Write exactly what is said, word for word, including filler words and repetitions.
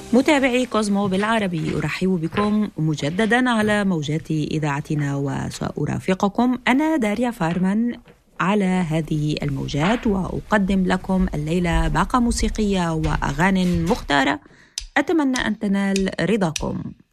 متابعي كوزمو بالعربي، أرحب بكم مجددا على موجات إذاعتنا، وسأرافقكم أنا داريا فارمان على هذه الموجات، وأقدم لكم الليلة باقة موسيقية وأغاني مختارة أتمنى أن تنال رضاكم.